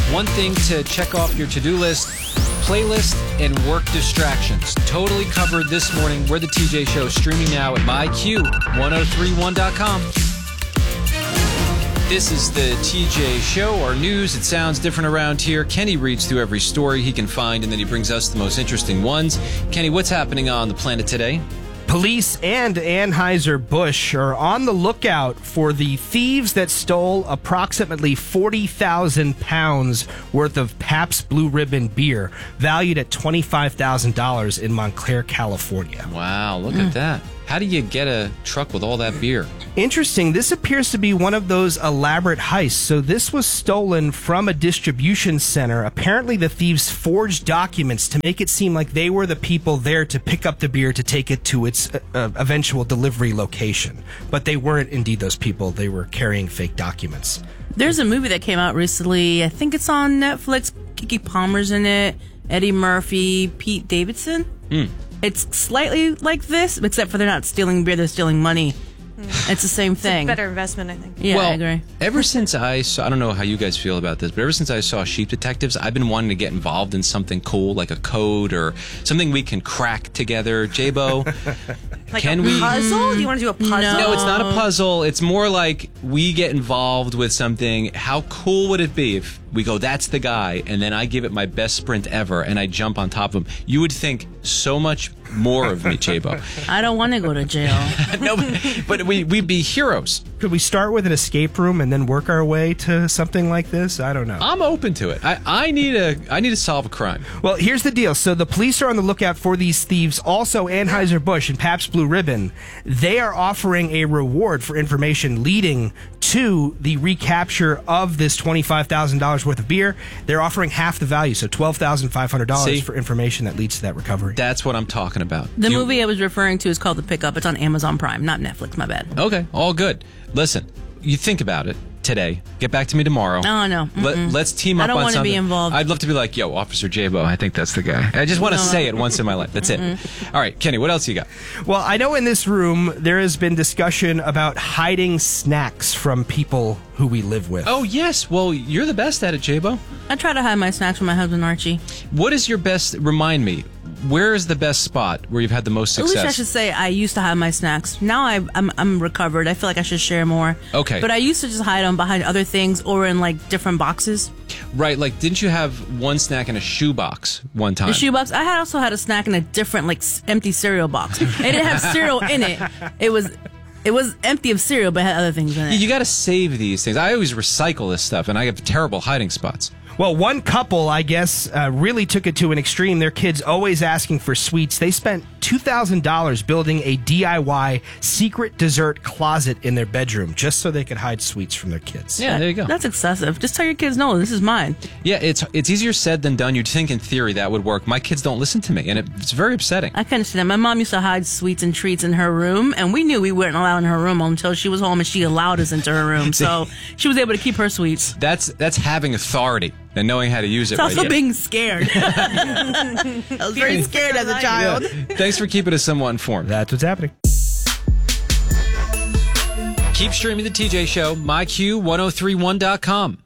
One thing to check off your to-do list, playlist, and work distractions. Totally covered this morning. We're the TJ Show, streaming now at myq1031.com. This is the TJ Show, our news. It sounds different around here. Kenny reads through every story he can find, and then he brings us the most interesting ones. Kenny, what's happening on the planet today? Police and Anheuser-Busch are on the lookout for the thieves that stole approximately 40,000 pounds worth of Pabst Blue Ribbon beer, valued at $25,000 in Montclair, California. Wow, look at that. How do you get a truck with all that beer? Interesting. This appears to be one of those elaborate heists. So this was stolen from a distribution center. Apparently the thieves forged documents to make it seem like they were the people there to pick up the beer to take it to its eventual delivery location. But they weren't indeed those people. They were carrying fake documents. There's a movie that came out recently. I think it's on Netflix. Keke Palmer's in it. Eddie Murphy, Pete Davidson. It's slightly like this, except for they're not stealing beer, they're stealing money. It's the same thing. It's a better investment, I think. Yeah, well, I agree. Ever since I don't know how you guys feel about this, but ever since I saw Sheep Detectives, I've been wanting to get involved in something cool, like a code or something we can crack together. J-Bo, Like can a we... puzzle? Do you want to do a puzzle? No, it's not a puzzle. It's more like we get involved with something. How cool would it be if we go, that's the guy, and then I give it my best sprint ever, and I jump on top of him? You would think so much more of me, J-Bo. I don't want to go to jail. No, but we'd be heroes. Could we start with an escape room and then work our way to something like this? I don't know. I'm open to it. I need to solve a crime. Well, here's the deal. So the police are on the lookout for these thieves. Also, Anheuser-Busch and Pabst Blue Ribbon, they are offering a reward for information leading to the recapture of this $25,000 worth of beer. They're offering half the value, so $12,500 for information that leads to that recovery. That's what I'm talking about. The movie I was referring to is called The Pickup. It's on Amazon Prime, not Netflix, my bad. Okay, all good. Listen, you think about it today. Get back to me tomorrow. Oh, no. Let's team up on something. I don't want to be involved. I'd love to be like, yo, Officer J-Bo, I think that's the guy. I just want to say it once in my life. That's it. All right, Kenny, what else you got? Well, I know in this room there has been discussion about hiding snacks from people who we live with. Oh, yes. Well, you're the best at it, J-Bo. I try to hide my snacks from my husband, Archie. What is your best, remind me, where is the best spot where you've had the most success? At least I should say I used to hide my snacks. Now I'm recovered. I feel like I should share more. Okay. But I used to just hide them behind other things or in like different boxes. Right, like didn't you have one snack in a shoebox one time? The shoebox. I also had a snack in a different like empty cereal box. It didn't have cereal in it. It was empty of cereal, but it had other things in it. You got to save these things. I always recycle this stuff, and I have terrible hiding spots. Well, one couple, I guess, really took it to an extreme. Their kids always asking for sweets. They spent $2,000 building a DIY secret dessert closet in their bedroom just so they could hide sweets from their kids. Yeah, there you go. That's excessive. Just tell your kids, no, this is mine. Yeah, it's easier said than done. You'd think in theory that would work. My kids don't listen to me, and it's very upsetting. I can understand that. My mom used to hide sweets and treats in her room, and we knew we weren't allowed in her room until she was home and she allowed us into her room. So she was able to keep her sweets. That's having authority and knowing how to use it. It's also right. being scared. I was very scared as a child. Yeah. Thanks for keeping us somewhat informed. That's what's happening. Keep streaming the TJ Show, myq1031.com.